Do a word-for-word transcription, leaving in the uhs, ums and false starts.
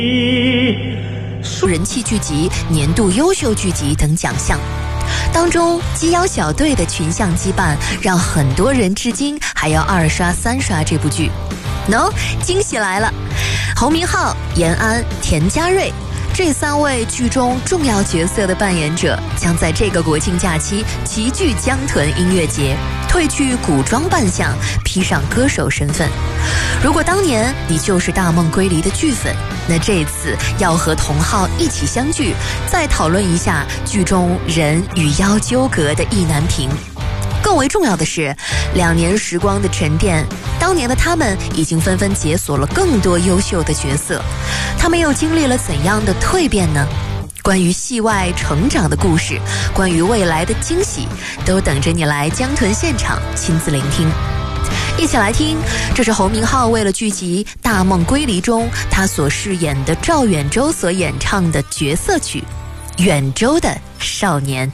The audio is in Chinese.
人气剧集、年度优秀剧集等奖项。当中，鸡妖小队的群像羁绊让很多人至今还要二刷三刷这部剧。喏，惊喜来了！侯明昊、延安、田家瑞这三位剧中重要角色的扮演者将在这个国庆假期齐聚江豚音乐节，褪去古装扮相，披上歌手身份。如果当年你就是《大梦归离》的剧粉，那这次要和同好一起相聚，再讨论一下剧中人与妖纠葛的意难平。更为重要的是，两年时光的沉淀，当年的他们已经纷纷解锁了更多优秀的角色，他们又经历了怎样的蜕变呢？关于戏外成长的故事，关于未来的惊喜，都等着你来江豚现场亲自聆听。一起来听，这是侯明昊为了剧集《大梦归离》中他所饰演的赵远洲所演唱的角色曲《远洲的少年》。